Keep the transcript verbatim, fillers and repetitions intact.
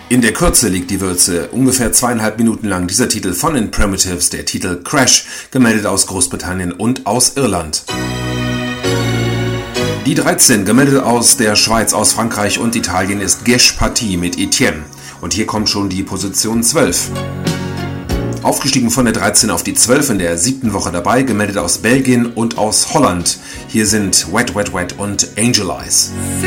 In der Kürze liegt die Würze, ungefähr zweieinhalb Minuten lang dieser Titel von den Primitives, der Titel Crash, gemeldet aus Großbritannien und aus Irland. Die dreizehn, gemeldet aus der Schweiz, aus Frankreich und Italien, ist Gesh Partie mit Etienne. Und hier kommt schon die Position zwölf. Aufgestiegen von der dreizehn auf die zwölf, in der siebten Woche dabei, gemeldet aus Belgien und aus Holland. Hier sind Wet Wet Wet und Angel Eyes.